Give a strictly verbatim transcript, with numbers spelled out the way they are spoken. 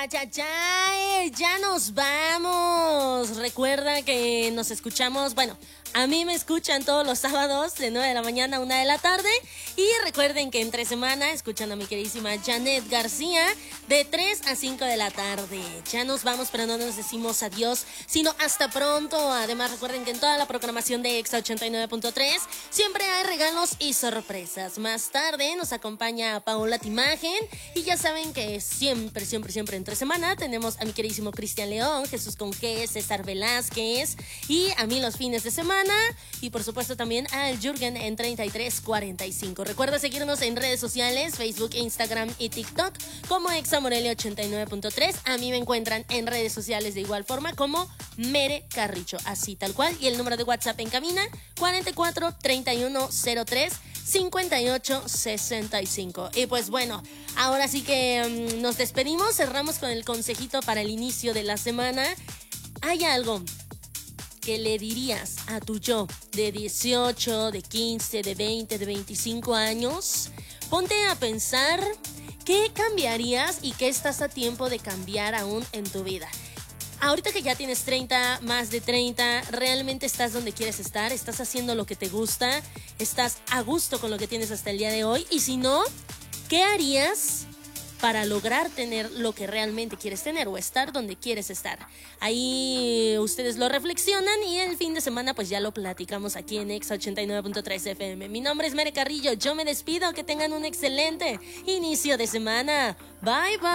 Ay, ay, ay, ya nos vamos. Recuerda que nos escuchamos, bueno, a mí me escuchan todos los sábados de nueve de la mañana a una de la tarde. Y recuerden que entre semana escuchan a mi queridísima Janet García de tres a cinco de la tarde. Ya nos vamos, pero no nos decimos adiós, sino hasta pronto. Además, recuerden que en toda la programación de Exa ochenta y nueve punto tres siempre hay regalos y sorpresas. Más tarde nos acompaña Paola Timagen. Y ya saben que siempre, siempre, siempre entre semana tenemos a mi queridísimo Cristian León, Jesús Conque, César Velázquez y a mí los fines de semana. Y por supuesto también al Jürgen en treinta y tres cuarenta y cinco. Recuerda seguirnos en redes sociales, Facebook, Instagram y TikTok como Exa Morelia ochenta y nueve punto tres. A mí me encuentran en redes sociales de igual forma como Mere Carrillo, así tal cual. Y el número de WhatsApp en cabina cuarenta y cuatro, treinta y uno, cero tres, cincuenta y ocho, sesenta y cinco. Y pues bueno, ahora sí que um, nos despedimos, cerramos con el consejito para el inicio de la semana. Hay algo que le dirías a tu yo de dieciocho, de quince, de veinte, de veinticinco años? Ponte a pensar qué cambiarías y qué estás a tiempo de cambiar aún en tu vida. Ahorita que ya tienes treinta, más de treinta, ¿realmente estás donde quieres estar? ¿Estás haciendo lo que te gusta? ¿Estás a gusto con lo que tienes hasta el día de hoy? Y si no, ¿qué harías para lograr tener lo que realmente quieres tener o estar donde quieres estar? Ahí ustedes lo reflexionan y el fin de semana pues ya lo platicamos aquí en Exa ochenta y nueve punto tres F M. Mi nombre es Mere Carrillo, yo me despido, que tengan un excelente inicio de semana. Bye bye.